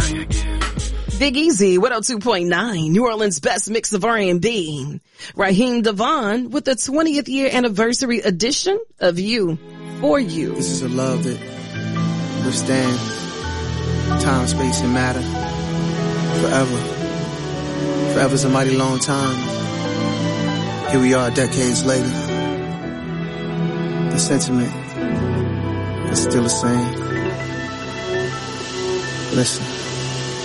Big Easy, 102.9, New Orleans' best mix of R&B. Raheem Devon with the 20th year anniversary edition of You, For You. This is a love that withstands time, space, and matter forever. Forever's a mighty long time. Here we are decades later. The sentiment is still the same. Listen.